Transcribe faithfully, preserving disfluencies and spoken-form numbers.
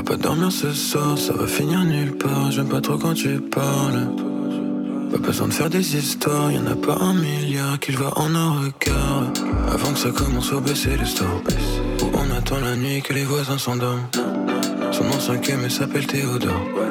pas dormir ce soir, ça va finir nulle part. J'aime pas trop quand tu parles. Pas besoin de faire des histoires, y'en a pas un milliard qui va en un regard. Avant que ça commence, faut baisser les stores. Où on attend la nuit que les voisins s'endorment. Son nom cinquième et s'appelle Théodore.